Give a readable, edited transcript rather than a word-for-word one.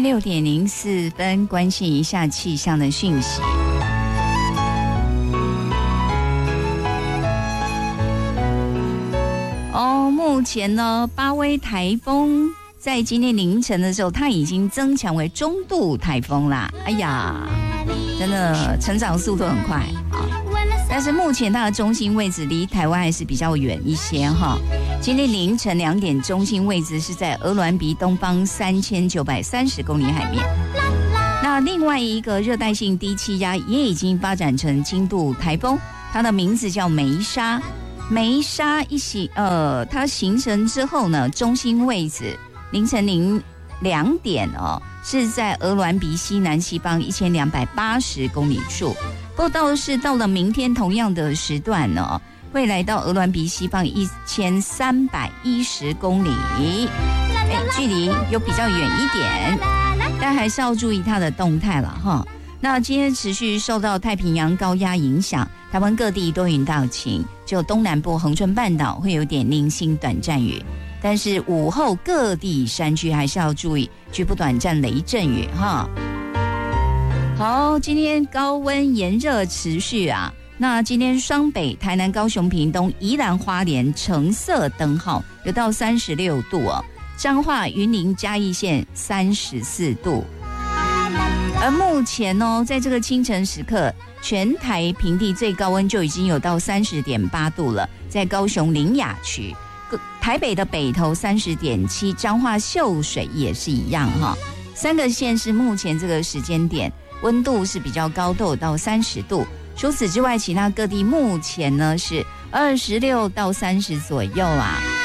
6:04，关心一下气象的讯息。目前呢，巴威台风在今天凌晨的时候，它已经增强为中度台风啦。哎呀，真的成长速度很快啊！但是目前它的中心位置离台湾还是比较远一些哈。今天凌晨2点，中心位置是在鹅銮鼻东方3930公里海面。那另外一个热带性低气压也已经发展成轻度台风，它的名字叫梅莎。梅莎它形成之后呢，中心位置凌晨2点是在鹅銮鼻西南西方1280公里处。不过到了明天同样的时段呢，会来到鹅銮鼻西方1310公里，距离有比较远一点，但还是要注意它的动态了哈。那今天持续受到太平洋高压影响，台湾各地多云到晴，只有东南部恒春半岛会有点零星短暂雨，但是午后各地山区还是要注意局部短暂雷阵雨哈。好，今天高温炎热持续啊，那今天双北、台南、高雄、屏东、宜兰、花莲橙色灯号有到36度哦，彰化、云林、嘉义县34度。而目前在这个清晨时刻，全台平地最高温就已经有到30.8度了，在高雄苓雅区，台北的北投30.7，彰化秀水也是一样哈。3个县市目前这个时间点温度是比较高，都有到30度。除此之外，其他各地目前呢是26到30左右啊。